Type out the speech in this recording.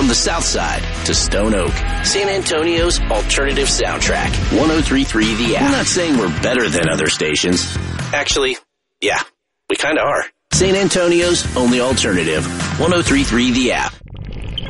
From the South Side to Stone Oak, San Antonio's alternative soundtrack. 103.3 The App. We're not saying we're better than other stations. Actually, yeah, we kind of are. San Antonio's only alternative. 103.3 The App.